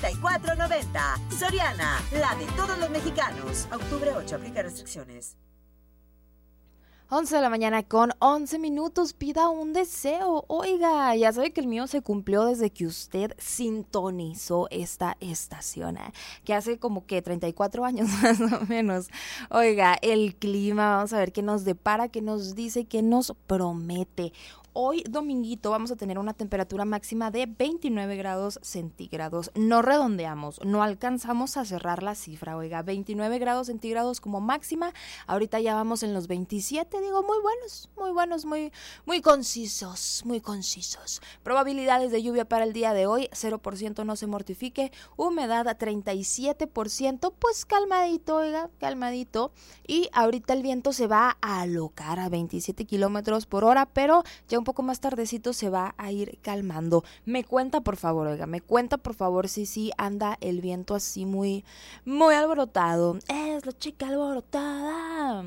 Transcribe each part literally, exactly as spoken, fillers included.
treinta y cuatro noventa. Soriana, la de todos los mexicanos. Octubre ocho, aplica restricciones. once de la mañana con once minutos, pida un deseo. Oiga, ya sabe que el mío se cumplió desde que usted sintonizó esta estación, ¿eh? Que hace como que treinta y cuatro años más o menos. Oiga, el clima, vamos a ver qué nos depara, qué nos dice, qué nos promete. Hoy, dominguito, vamos a tener una temperatura máxima de veintinueve grados centígrados. No redondeamos, no alcanzamos a cerrar la cifra, oiga, veintinueve grados centígrados como máxima. Ahorita ya vamos en los veintisiete, digo, muy buenos, muy buenos, muy, muy concisos, muy concisos. Probabilidades de lluvia para el día de hoy, cero por ciento, no se mortifique. Humedad a treinta y siete por ciento, pues calmadito, oiga, calmadito. Y ahorita el viento se va a alocar a veintisiete kilómetros por hora, pero ya un poco más tardecito se va a ir calmando. Me cuenta, por favor, oiga, me cuenta, por favor, si sí anda el viento así muy, muy alborotado. Es la chica alborotada.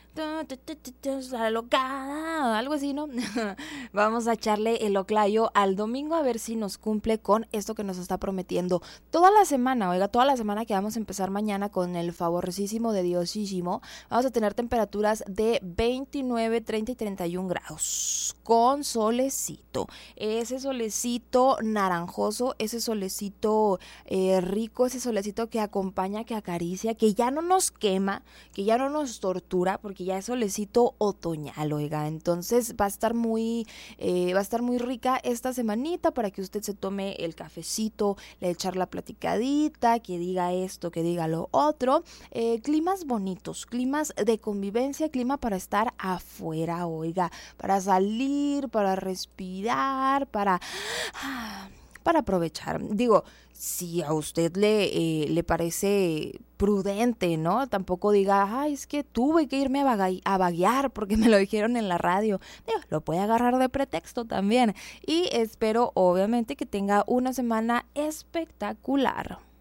Alocada, algo así, ¿no? Vamos a echarle el oclayo al domingo a ver si nos cumple con esto que nos está prometiendo. Toda la semana, oiga, toda la semana que vamos a empezar mañana con el favorcísimo de Diosísimo, vamos a tener temperaturas de veintinueve, treinta y treinta y un grados, con solecito. Ese solecito naranjoso, ese solecito eh, rico, ese solecito que acompaña, que acaricia, que ya no nos quema, que ya no nos tortura, porque ya es solecito otoñal, oiga, entonces va a estar muy, eh, va a estar muy rica esta semanita para que usted se tome el cafecito, le echar la platicadita, que diga esto, que diga lo otro, eh, climas bonitos, climas de convivencia, clima para estar afuera, oiga, para salir, para respirar, para... para aprovechar. Digo, si a usted le, eh, le parece prudente, ¿no? Tampoco diga, ay, es que tuve que irme a, vaga- a vaguear porque me lo dijeron en la radio. Digo, lo puede agarrar de pretexto también. Y espero, obviamente, que tenga una semana espectacular.